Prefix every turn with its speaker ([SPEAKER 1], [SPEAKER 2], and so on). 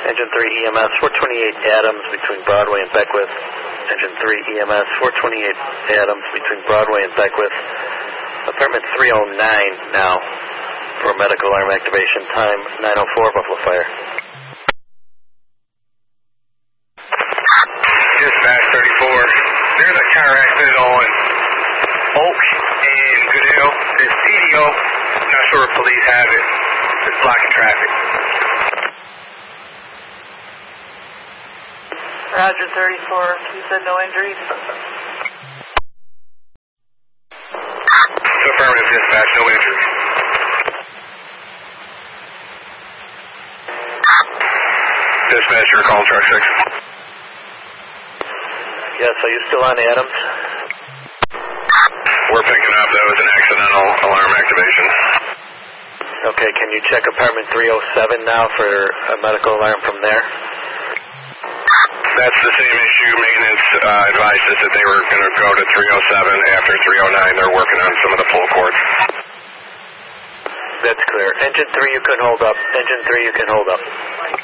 [SPEAKER 1] Engine 3 EMS 428 Adams between Broadway and Beckwith. Engine 3 EMS 428 Adams between Broadway and Beckwith. Apartment 309 now for medical alarm activation. Time 9:04, Buffalo Fire.
[SPEAKER 2] Dispatch 34. There's a car accident on Oak and Goodale. There's CDO. Not sure if police have it. It's blocking traffic.
[SPEAKER 3] Roger 34. You said no injuries?
[SPEAKER 2] Affirmative dispatch, no injuries. Dispatch, your call truck 6.
[SPEAKER 1] Yes, are you still on Adams?
[SPEAKER 2] We're picking up. That was an accidental alarm activation.
[SPEAKER 1] Okay, can you check apartment 307 now for a medical alarm from there?
[SPEAKER 2] That's the same issue. Maintenance advised us that they were going to go to 307 after 309. They're working on some of the pull cords.
[SPEAKER 1] That's clear. Engine 3, you can hold up. Engine 3, you can hold up.